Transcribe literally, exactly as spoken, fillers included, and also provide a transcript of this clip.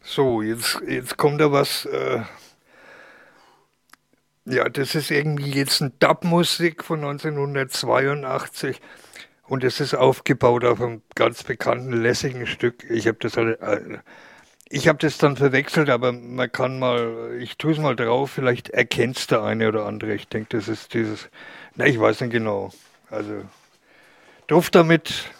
So, jetzt, jetzt kommt da was. Äh, ja, das ist irgendwie jetzt ein Dub-Musik von neunzehnhundertzweiundachtzig und es ist aufgebaut auf einem ganz bekannten lässigen Stück. Ich habe das halt, äh, ich habe das dann verwechselt, aber man kann mal, ich tue es mal drauf, vielleicht erkennt der eine oder andere. Ich denke, das ist dieses, na, ich weiß nicht genau. Also, drauf damit.